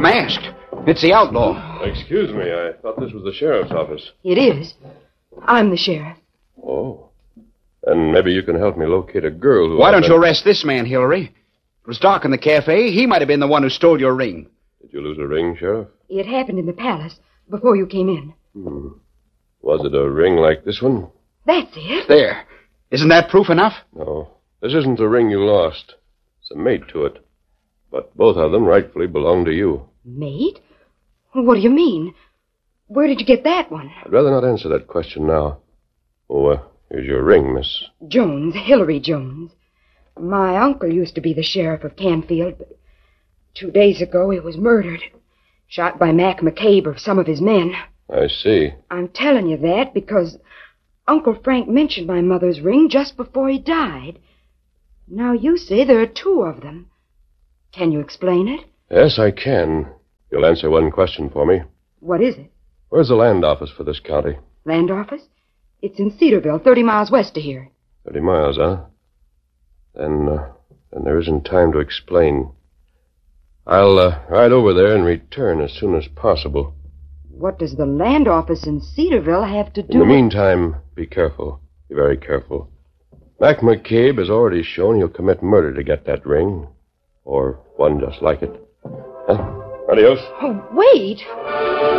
Masked. It's the outlaw. Excuse me, I thought this was the sheriff's office. It is. I'm the sheriff. Oh. And maybe you can help me locate a girl who... Why don't you arrest this man, Hillary? It was dark in the cafe. He might have been the one who stole your ring. Did you lose a ring, Sheriff? It happened in the palace before you came in. Was it a ring like this one? That's it. There. Isn't that proof enough? No. This isn't the ring you lost. It's a mate to it. But both of them rightfully belong to you. Mate? What do you mean? Where did you get that one? I'd rather not answer that question now. Oh, here's your ring, Miss. Jones, Hillary Jones. My uncle used to be the sheriff of Canfield, but 2 days ago he was murdered. Shot by Mac McCabe or some of his men. I see. I'm telling you that because Uncle Frank mentioned my mother's ring just before he died. Now you say there are 2 of them. Can you explain it? Yes, I can. You'll answer one question for me. What is it? Where's the land office for this county? Land office? It's in Cedarville, 30 miles west of here. 30 miles, huh? Then there isn't time to explain. I'll ride over there and return as soon as possible. What does the land office in Cedarville have to do In the with... meantime, be careful. Be very careful. Mac McCabe has already shown he'll commit murder to get that ring. Or one just like it. Adios. Oh, wait!